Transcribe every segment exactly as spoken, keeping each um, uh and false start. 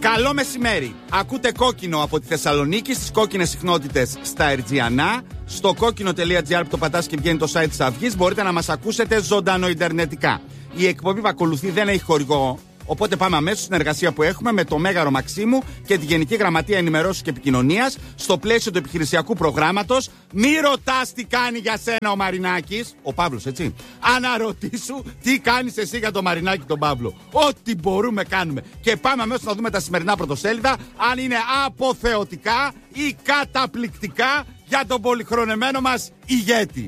Καλό μεσημέρι. Ακούτε Κόκκινο από τη Θεσσαλονίκη στις κόκκινες συχνότητες στα Ερτζιανά. Στο κόκκινο τελεία τζι άρ που το πατάς και βγαίνει το site της Αυγής μπορείτε να μας ακούσετε ζωντανό ιντερνετικά. Η εκπομπή που ακολουθεί δεν έχει χορηγό. Οπότε πάμε αμέσως στην εργασία που έχουμε με το Μέγαρο Μαξίμου και τη Γενική Γραμματεία Ενημερώσεως και Επικοινωνίας στο πλαίσιο του επιχειρησιακού προγράμματος. Μη ρωτάς τι κάνει για σένα ο Μαρινάκης. Ο Παύλος, έτσι. Αναρωτήσου τι κάνεις εσύ για τον Μαρινάκη τον Παύλο. Ό,τι μπορούμε κάνουμε. Και πάμε αμέσως να δούμε τα σημερινά πρωτοσέλιδα αν είναι αποθεωτικά ή καταπληκτικά για τον πολυχρονεμένο μας ηγέτη.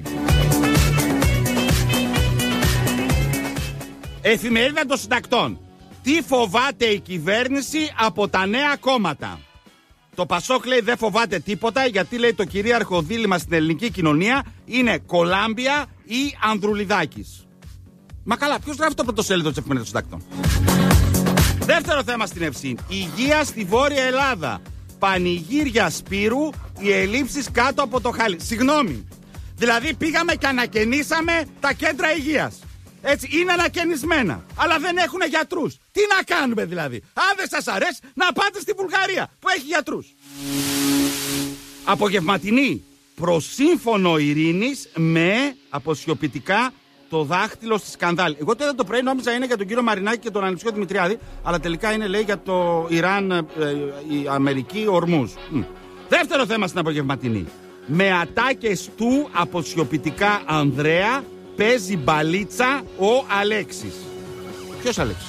Εφημερίδα των Συντακτών. Τι φοβάται η κυβέρνηση από τα νέα κόμματα. Το Πασόκ λέει δεν φοβάται τίποτα γιατί λέει το κυρίαρχο δίλημμα στην ελληνική κοινωνία είναι Κολάμπια ή Ανδρουλιδάκης. Μα καλά, ποιος γράφει το πρωτοσέλιδο της Εφημερίδας των Συντακτών. Δεύτερο θέμα στην Ευσύν. Υγεία στη Βόρεια Ελλάδα. Πανηγύρια Σπύρου, οι ελλείψεις κάτω από το χάλι. Συγγνώμη. Δηλαδή πήγαμε και ανακαινήσαμε τα κέντρα υγείας. Έτσι, είναι ανακαινισμένα, αλλά δεν έχουν γιατρούς. Τι να κάνουμε δηλαδή? Αν δεν σας αρέσει, να πάτε στη Βουλγαρία που έχει γιατρούς. Απογευματινή προσύμφωνο ειρήνης με αποσιωπητικά το δάχτυλο στη σκανδάλη. Εγώ τότε το πρωί νόμιζα είναι για τον κύριο Μαρινάκη και τον Ανιψιό Δημητριάδη, αλλά τελικά είναι λέει για το Ιράν, ε, η Αμερική, ορμούς. Μ. Δεύτερο θέμα στην απογευματινή. Με ατάκες του αποσιωπητικά Ανδρέα παίζει μπαλίτσα ο Αλέξης. Ποιος Αλέξης?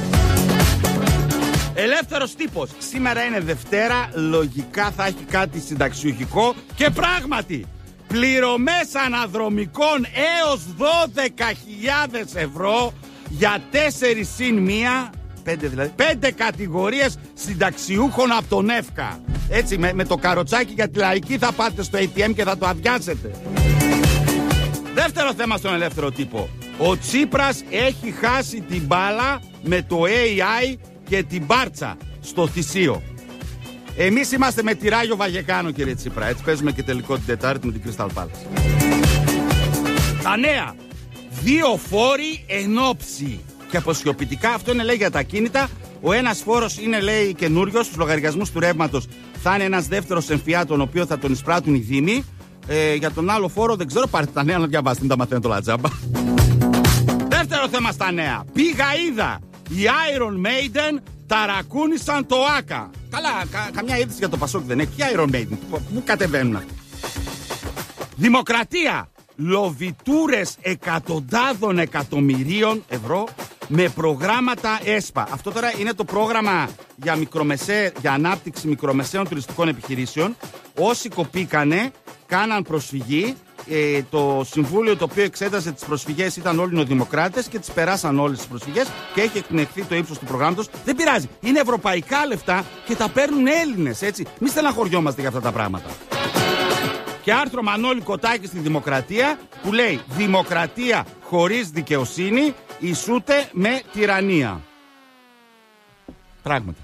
Ελεύθερος τύπος. Σήμερα είναι Δευτέρα, λογικά θα έχει κάτι συνταξιουχικό και πράγματι πληρωμές αναδρομικών έως δώδεκα χιλιάδες ευρώ για τέσσερις συν μία, πέντε δηλαδή, πέντε κατηγορίες συνταξιούχων από τον ΕΦΚΑ. Έτσι με, με το καροτσάκι για τη λαϊκή θα πάτε στο έι τι εμ και θα το αδειάσετε. Δεύτερο θέμα στον ελεύθερο τύπο. Ο Τσίπρας έχει χάσει την μπάλα με το έι άι και την μπάρτσα στο θυσίο. Εμείς είμαστε με τη Ράγιο Βαγεκάνο, κύριε Τσίπρα. Έτσι παίζουμε και τελικό την Τετάρτη με την Crystal Palace. Τα νέα. Δύο φόροι εν όψη. Και αποσιωπητικά αυτό είναι λέει για τα κίνητα. Ο ένας φόρος είναι λέει καινούριος. Στους λογαριασμούς του ρεύματος θα είναι ένας δεύτερος εμφυά τον οποίο θα τον εισπράττουν οι δήμοι. Ε, για τον άλλο φόρο δεν ξέρω, πάρτε τα νέα να διαβάσετε, μην τα μαθαίνετε όλα τζάμπα. Δεύτερο θέμα στα νέα. Πήγα είδα. Οι Iron Maiden ταρακούνησαν το Άκα. Καλά, κα, καμιά είδηση για το Πασόκ δεν έχει. Iron Maiden, πού κατεβαίνουν αυτοί? Δημοκρατία. Λοβιτούρες εκατοντάδων εκατομμυρίων ευρώ με προγράμματα ΕΣΠΑ. Αυτό τώρα είναι το πρόγραμμα για, μικρομεσαί, για ανάπτυξη μικρομεσαίων τουριστικών επιχειρήσεων. Όσοι κοπήκανε κάναν προσφυγή. Ε, το συμβούλιο το οποίο εξέτασε τις προσφυγές ήταν όλοι οι νεοδημοκράτες και τις περάσαν όλες τις προσφυγές και έχει εκπνευθεί το ύψος του προγράμματος. Δεν πειράζει. Είναι ευρωπαϊκά λεφτά και τα παίρνουν Έλληνες, έτσι. Μη στεναχωριόμαστε για αυτά τα πράγματα. Και άρθρο Μανώλη Κοτάκη στη Δημοκρατία που λέει «Δημοκρατία χωρίς δικαιοσύνη ισούται με τυραννία». Πράγματι.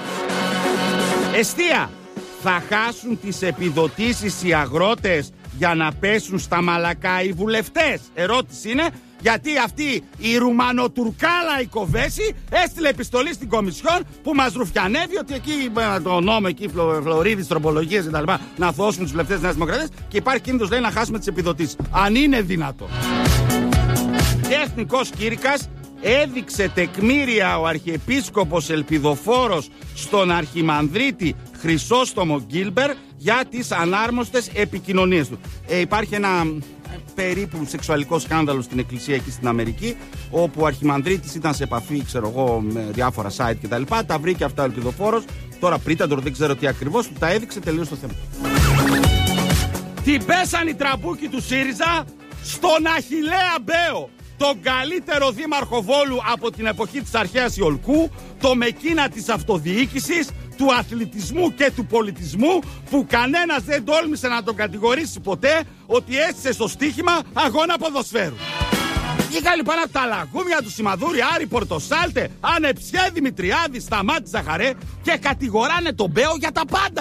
Εστία. Θα χάσουν τις επιδοτήσεις οι αγρότες για να πέσουν στα μαλακά οι βουλευτές? Ερώτηση είναι γιατί αυτή η Ρουμανοτουρκάλα η Κοβέση έστειλε επιστολή στην Κομισιόν που μας ρουφιανεύει ότι εκεί το νόμο εκεί Φλωρίδης, τροπολογίες και τα λοιπά να θώσουν τους βουλευτές της Νέας Δημοκρατίας και υπάρχει κίνδυνος λέει να χάσουμε τις επιδοτήσεις. Αν είναι δυνατό. Και Εθνικός Κήρυκας έδειξε τεκμήρια ο Αρχιεπίσκοπος Ελπιδοφόρος στον Αρχιμανδρίτη Χρυσόστομο Γκίλμπερ για τις ανάρμοστες επικοινωνίες του. Ε, υπάρχει ένα ε, περίπου σεξουαλικό σκάνδαλο στην εκκλησία εκεί στην Αμερική, όπου ο Αρχιμανδρίτης ήταν σε επαφή, ξέρω εγώ, με διάφορα site κτλ. Τα, τα βρήκε αυτά ο Ελπιδοφόρος. Τώρα πρίταντορ, δεν ξέρω τι ακριβώς, του τα έδειξε, τελείως το θέμα. Την πέσαν οι τραμπούκοι του ΣΥΡΙΖΑ στον Αχιλλέα Μπέο, τον καλύτερο δήμαρχο Βόλου από την εποχή της αρχαίας Ιολκού, το Μεκίνα της αυτοδιοίκησης, του αθλητισμού και του πολιτισμού, που κανένας δεν τόλμησε να τον κατηγορήσει ποτέ ότι έστησε στο στοίχημα αγώνα ποδοσφαίρου. Βγήκαν λοιπόν από τα λαγούμια του Σιμαδούρη, Άρη Πορτοσάλτε, Ανεψιέ Δημητριάδη, Σταμάτη Ζαχαρέ και κατηγοράνε τον Μπέο για τα πάντα.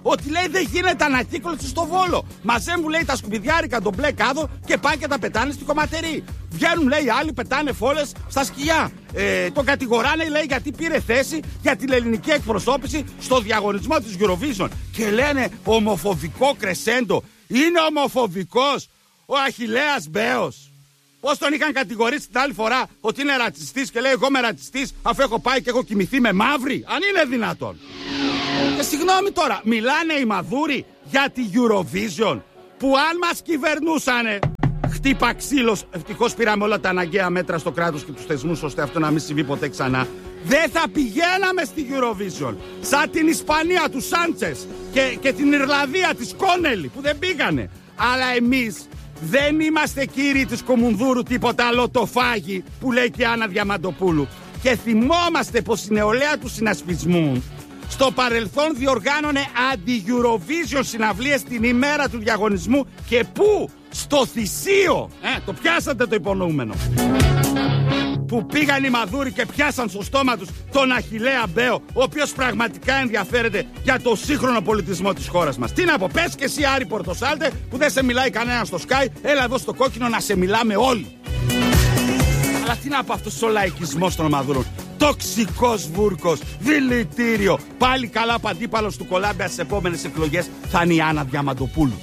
ότι λέει δεν γίνεται ανακύκλωση στο Βόλο. Μαζεύουν, λέει, τα σκουπιδιάρικα, τον μπλε κάδο και πάνε και τα πετάνε στην κομματερή. Βγαίνουν, λέει, άλλοι, πετάνε φόλες στα σκυλιά. Ε, τον κατηγοράνε, λέει, γιατί πήρε θέση για την ελληνική εκπροσώπηση στο διαγωνισμό της Eurovision. Και λένε ομοφοβικό κρεσέντο. Είναι ομοφοβικός ο Αχιλλέας Μπέος. Πώς τον είχαν κατηγορήσει την άλλη φορά ότι είναι ρατσιστής και λέει εγώ είμαι ρατσιστής αφού έχω πάει και έχω κοιμηθεί με μαύρη. Αν είναι δυνατόν. Και συγγνώμη τώρα, μιλάνε οι μαδούροι για τη Eurovision που αν μας κυβερνούσανε, χτύπα ξύλος, ευτυχώς πήραμε όλα τα αναγκαία μέτρα στο κράτος και τους θεσμούς ώστε αυτό να μην συμβεί ποτέ ξανά, δεν θα πηγαίναμε στη Eurovision. Σαν την Ισπανία του Σάντσες και, και την Ιρλανδία της Κόνελη που δεν πήγανε. Αλλά εμείς δεν είμαστε κύριοι της Κομουνδούρου τίποτα άλλο το φάγι που λέει και η Άννα Διαμαντοπούλου. Και θυμόμαστε πως η νεολαία του συνασπισμού στο παρελθόν διοργάνωνε αντι-Eurovision συναυλίες την ημέρα του διαγωνισμού και πού? Στο Θησίο. Ε, το πιάσατε το υπονοούμενο. Που πήγαν οι μαδούροι και πιάσαν στο στόμα τους τον Αχιλλέα Μπέο, ο οποίος πραγματικά ενδιαφέρεται για το σύγχρονο πολιτισμό της χώρας μας. Τι να πω, πες και εσύ Άρη Πορτοσάλτε που δεν σε μιλάει κανένα στο Sky, έλα εδώ στο κόκκινο να σε μιλάμε όλοι. Αλλά τι να πω αυτός ο λαϊκισμός των μαδούρων. Τοξικός βούρκος, δηλητήριο. Πάλι καλά ο αντίπαλος του Κολάμπια στις επόμενες εκλογές θα είναι η Άννα Διαμαντοπούλου.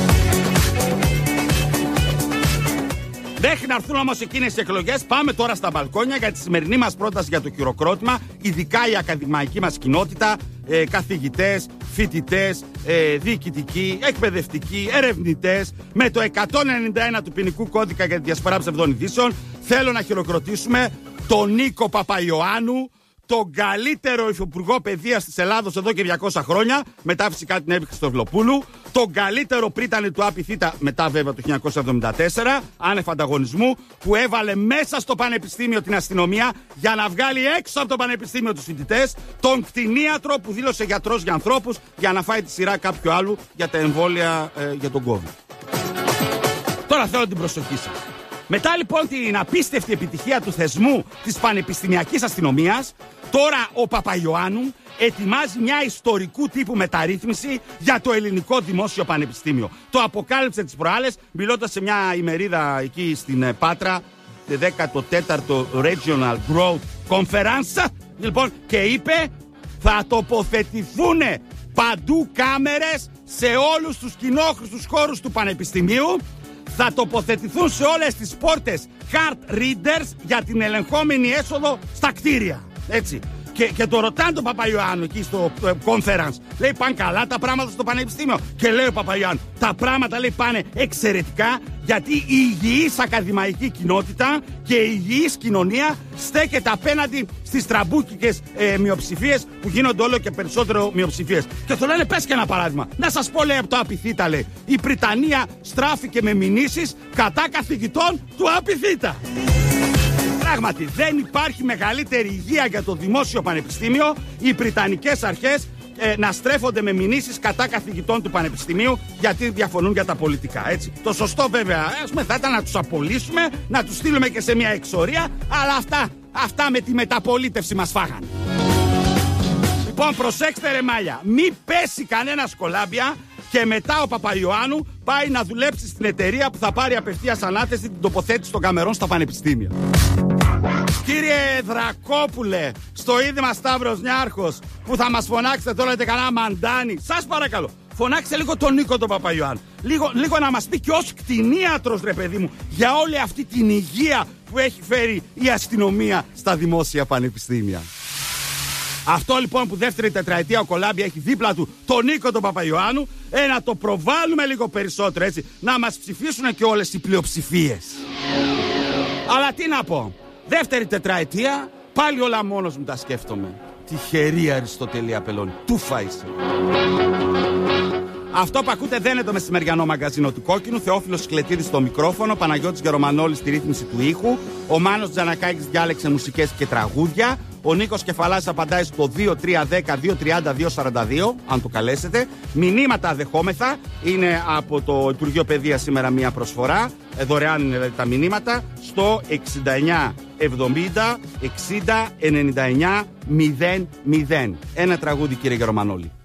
Μέχρι να έρθουν όμως εκείνες οι εκλογές, πάμε τώρα στα μπαλκόνια για τη σημερινή μας πρόταση για το χειροκρότημα, ειδικά η ακαδημαϊκή μας κοινότητα, ε, καθηγητές, φοιτητές, ε, διοικητικοί, εκπαιδευτικοί, ερευνητές, με το εκατόν ενενήντα ένα του ποινικού κώδικα για τη διασπορά ψευδών ειδήσεων. Θέλω να χειροκροτήσουμε τον Νίκο Παπαϊωάννου, τον καλύτερο υφυπουργό παιδείας της Ελλάδος εδώ και διακόσια χρόνια, μετά φυσικά την Εύη Χριστοδουλοπούλου, τον καλύτερο πρίτανη του ΑΠΙΘ, μετά βέβαια το χίλια εννιακόσια εβδομήντα τέσσερα, άνευ ανταγωνισμού, που έβαλε μέσα στο πανεπιστήμιο την αστυνομία για να βγάλει έξω από το πανεπιστήμιο τους φοιτητές, τον κτηνίατρο που δήλωσε γιατρός για ανθρώπους για να φάει τη σειρά κάποιου άλλου για τα εμβόλια ε, για τον COVID. Τώρα θέλω την προσοχή σας. Μετά λοιπόν την απίστευτη επιτυχία του θεσμού της πανεπιστημιακής αστυνομίας, τώρα ο Παπαϊωάννου ετοιμάζει μια ιστορικού τύπου μεταρρύθμιση για το ελληνικό δημόσιο πανεπιστήμιο. Το αποκάλυψε τις προάλλες μιλώντας σε μια ημερίδα εκεί στην Πάτρα, το δέκατο τέταρτο Regional Growth Conference, λοιπόν, και είπε θα τοποθετηθούν παντού κάμερες σε όλους τους κοινόχρηστους χώρους του πανεπιστημίου. Θα τοποθετηθούν σε όλες τις πόρτες card readers για την ελεγχόμενη έσοδο στα κτίρια. Έτσι. Και, και το ρωτάνε τον Παπαϊωάννου εκεί στο ε, conference. Λέει πάνε καλά τα πράγματα στο πανεπιστήμιο. Και λέει ο Παπαϊωάννου, τα πράγματα λέει πάνε εξαιρετικά, γιατί η υγιής ακαδημαϊκή κοινότητα και η υγιής κοινωνία στέκεται απέναντι στις τραμπούκικες ε, μειοψηφίες που γίνονται όλο και περισσότερο μειοψηφίες. Και το λένε, πες και ένα παράδειγμα. Να σας πω, λέει, από το ΑΠΙΘ, λέει. Η Βρυτανία στράφηκε με μηνύσεις κατά καθηγητών του ΑΠΙΘ. Πράγματι, δεν υπάρχει μεγαλύτερη υγεία για το δημόσιο πανεπιστήμιο οι βρυτανικές αρχές ε, να στρέφονται με μηνύσεις κατά καθηγητών του πανεπιστημίου γιατί διαφωνούν για τα πολιτικά. Έτσι. Το σωστό βέβαια ας πούμε, θα ήταν να τους απολύσουμε, να τους στείλουμε και σε μια εξορία, αλλά αυτά, αυτά με τη μεταπολίτευση μας φάγανε. Λοιπόν, προσέξτε ρε μάλια, μη πέσει κανένα Κολάμπια και μετά ο Παπαϊωάννου πάει να δουλέψει στην εταιρεία που θα πάρει απευθείας ανάθεση την τοποθέτηση των καμερών στα πανεπιστήμια. Κύριε Δρακόπουλε, στο Ίδρυμα Σταύρος Νιάρχος που θα μας φωνάξετε τώρα και κανένα μαντάνι, σας παρακαλώ, φωνάξτε λίγο τον Νίκο τον Παπαϊωάννου. Λίγο, λίγο να μας πει και ως κτηνίατρος, ρε παιδί μου, για όλη αυτή την υγεία που έχει φέρει η αστυνομία στα δημόσια πανεπιστήμια. Αυτό λοιπόν που δεύτερη τετραετία ο Κολάμπια έχει δίπλα του τον Νίκο τον Παπαϊωάννου, ε, να το προβάλλουμε λίγο περισσότερο, έτσι, να μας ψηφίσουν και όλες οι πλειοψηφίες. Αλλά τι να πω, δεύτερη τετραετία πάλι όλα μόνος μου τα σκέφτομαι. Τυχερή Αριστοτέλη Απελώνη, τούφα είσαι. Αυτό που ακούτε δεν είναι το μεσημεριανό μαγκαζίνο του Κόκκινου. Θεόφιλος Σκλετίδης στο μικρόφωνο, Παναγιώτης Γερομανόλης στη ρύθμιση του ήχου, ο Μάνος Τζανακάκης διάλεξε μουσικές και τραγούδια, ο Νίκος Κεφαλάς απαντάει στο δύο τρία ένα μηδέν δύο τρία δύο σαράντα δύο, αν το καλέσετε. Μηνύματα δεχόμεθα, είναι από το Υπουργείο Παιδείας σήμερα μια προσφορά, δωρεάν είναι δηλαδή τα μηνύματα, στο εξήντα εννιά εβδομήντα εξήντα ενενήντα εννιά μηδέν μηδέν. Ένα τραγούδι, κύριε Γερομανόλη.